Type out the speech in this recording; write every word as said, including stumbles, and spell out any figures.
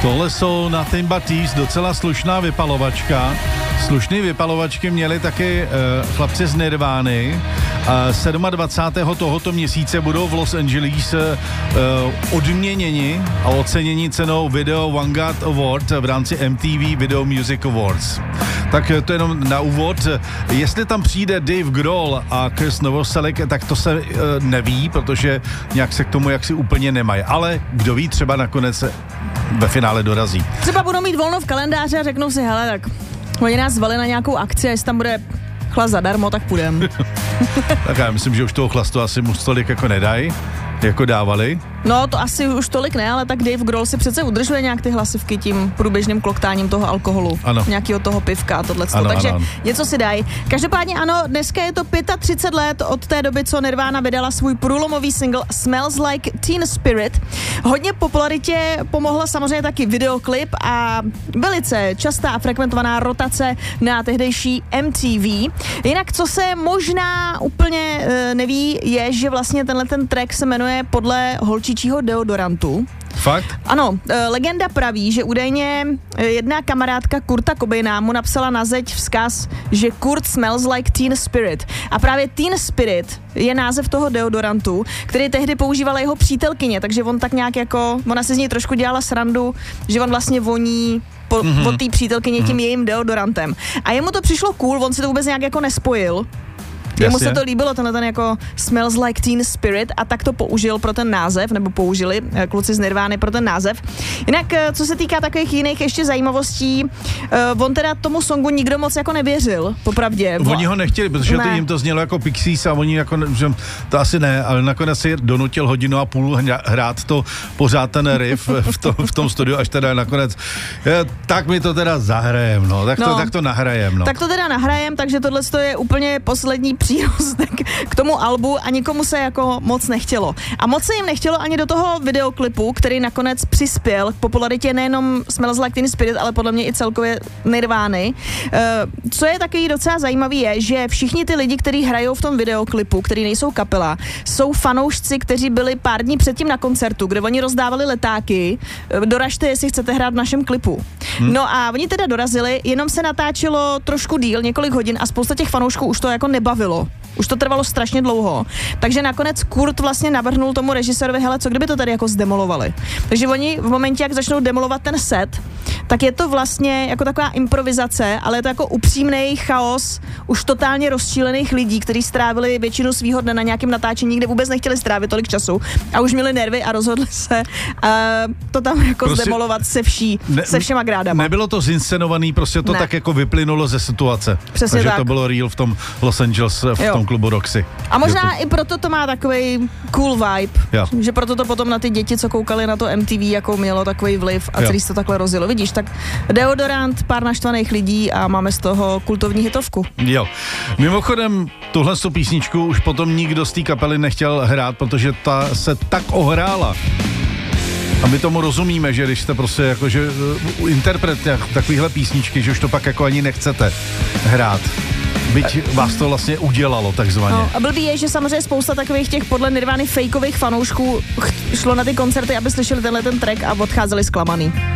Tohle jsou Nothing But Thieves, docela slušná vypalovačka. Slušný vypalovačky měli taky uh, chlapci z Nirvány. Uh, dvacátého sedmého tohoto měsíce budou v Los Angeles uh, odměněni a oceněni cenou Video Vanguard Award v rámci M T V Video Music Awards. Tak to jenom na úvod. Jestli tam přijde Dave Grohl a Chris Novoselic, tak to se uh, neví, protože nějak se k tomu jaksi úplně nemají. Ale kdo ví, třeba nakonec se ve finále dorazí. Třeba budou mít volno v kalendáři a řeknou si, hele, tak oni nás zvali na nějakou akci a jestli tam bude chlas zadarmo, tak půjdem. Tak já myslím, že už toho chlastu asi mu tolik jako nedají, jako dávali. No, to asi už tolik ne, ale tak Dave Grohl si přece udržuje nějak ty hlasivky tím průběžným kloktáním toho alkoholu. Ano. Nějakého toho pivka a tohleto. Takže ano, ano. něco si dají. Každopádně ano, dneska je to třicet pět let od té doby, co Nirvana vydala svůj průlomový single Smells Like Teen Spirit. Hodně popularitě pomohla samozřejmě taky videoklip a velice častá a frekventovaná rotace na tehdejší M T V. Jinak, co se možná úplně e, neví, je, že vlastně tenhle ten track se jmenuje podle holčičího deodorantu. Fakt? Ano, e, legenda praví, že údajně jedna kamarádka Kurta Cobaina mu napsala na zeď vzkaz, že Kurt smells like Teen Spirit. A právě Teen Spirit je název toho deodorantu, který tehdy používala jeho přítelkyně, takže on tak nějak jako, ona si z něj trošku dělala srandu, že on vlastně voní po, mm-hmm. od té přítelkyně tím mm-hmm. jejím deodorantem. A jemu to přišlo cool, on si to vůbec nějak jako nespojil. Jemu se to líbilo, tenhle ten jako smells like teen spirit a tak to použil pro ten název, nebo použili kluci z Nirvány pro ten název. Jinak, co se týká takových jiných ještě zajímavostí, uh, on teda tomu songu nikdo moc jako nevěřil, popravdě. Oni ho nechtěli, protože ne. to jim to znělo jako Pixies a oni jako, že to asi ne, ale nakonec si donutil hodinu a půl hrát to pořád ten riff v, to, v tom studiu, až teda nakonec, je, tak mi to teda zahrajem, no, tak to, no, tak to nahrajem, no. Tak to teda nahrajem, takže tohle je úplně poslední přírůstek k tomu albu a nikomu se jako moc nechtělo. A moc se jim nechtělo ani do toho videoklipu, který nakonec přispěl k popularitě nejenom Smells Like Teen Spirit, ale podle mě i celkově Nirvány. Uh, co je takový docela zajímavý je, že všichni ty lidi, kteří hrajou v tom videoklipu, který nejsou kapela, jsou fanoušci, kteří byli pár dní předtím na koncertu, kde oni rozdávali letáky, doražte, jestli chcete hrát v našem klipu. Hmm. No a oni teda dorazili, jenom se natáčelo trošku díl, několik hodin a spousta těch fanoušků už to jako nebavilo. Už to trvalo strašně dlouho. Takže nakonec Kurt vlastně navrhnul tomu režisérovi, hele, co kdyby to tady jako zdemolovali. Takže oni v momentě, jak začnou demolovat ten set, tak je to vlastně jako taková improvizace, ale je to jako upřímnej chaos už totálně rozčílených lidí, kteří strávili většinu svýho dne na nějakém natáčení, kde vůbec nechtěli strávit tolik času a už měli nervy a rozhodli se uh, to tam jako prostě zdemolovat se vší, ne, se všema grádama. Nebylo to zinscenovaný, prostě to ne. tak jako vyplynulo ze situace. Přesně takže tak. to bylo real v tom Los Angeles, v jo. tom klubu Roxy. A možná i proto to má takový cool vibe, jo. že proto to potom na ty děti, co koukali na to M T V, jako mělo takový vliv a celý se to takhle rozjelo. Vidíš, tak deodorant, pár naštvaných lidí a máme z toho kultovní hitovku. Jo. Mimochodem, tuhle písničku už potom nikdo z té kapely nechtěl hrát, protože ta se tak ohrála. A my tomu rozumíme, že když jste prostě jakože uh, interpret takovýhle písničky, že už to pak jako ani nechcete hrát. Byť vás to vlastně udělalo, takzvaně. No, a blbý je, že samozřejmě spousta takových těch podle Nirvány fejkových fanoušků šlo na ty koncerty, aby slyšeli tenhle ten track a odcházeli zklamaný.